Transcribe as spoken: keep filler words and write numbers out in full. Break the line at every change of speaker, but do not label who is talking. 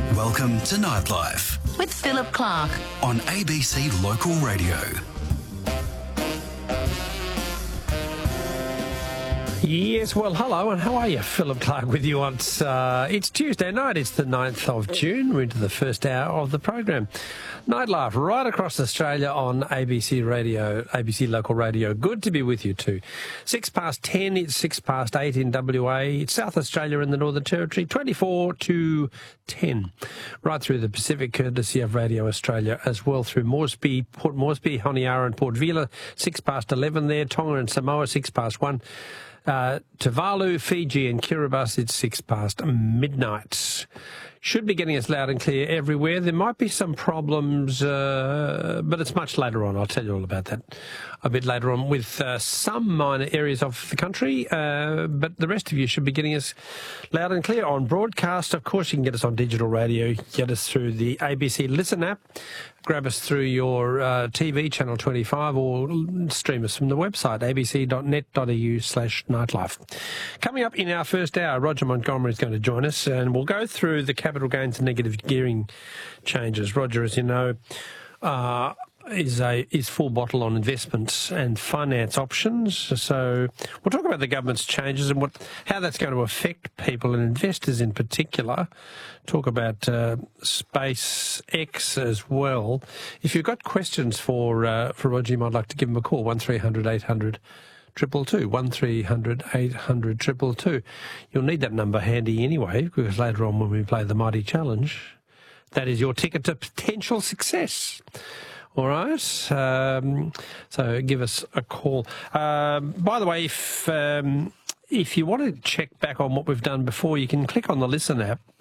Welcome to Nightlife
with Philip Clark
on A B C Local Radio.
Yes, well, hello, and how are you? Philip Clark with you on. Uh, it's Tuesday night, it's the ninth of June. We're into the first hour of the program. Nightlife right across Australia on A B C Radio, A B C Local Radio. Good to be with you too. Six past ten, it's six past eight in W A, South Australia and the Northern Territory, twenty-four to ten. Right through the Pacific, courtesy of Radio Australia, as well through Moresby, Port Moresby, Honiara and Port Vila, six past eleven there, Tonga and Samoa, six past one. Uh, Tuvalu, Fiji and Kiribati, it's six past midnight. Should be getting us loud and clear everywhere. There might be some problems, uh, but it's much later on. I'll tell you all about that a bit later on with uh, some minor areas of the country, uh, but the rest of you should be getting us loud and clear on broadcast. Of course, you can get us on digital radio, get us through the A B C Listen app, grab us through your uh, T V, Channel twenty-five, or stream us from the website, abc.net.eu slash nightlife. Coming up in our first hour, Roger Montgomery is going to join us, and we'll go through the capital gains and negative gearing changes. Roger, as you know, uh, is a is full bottle on investments and finance options. So we'll talk about the government's changes and what how that's going to affect people and investors in particular. Talk about uh, SpaceX as well. If you've got questions for uh, for Roger, you might like to give him a call, one three hundred eight hundred triple two, one three hundred eight hundred triple two. You'll need that number handy anyway, because later on when we play the Mighty Challenge, that is your ticket to potential success. All right, um, so give us a call. Um, by the way, if um, if you want to check back on what we've done before, you can click on the Listen app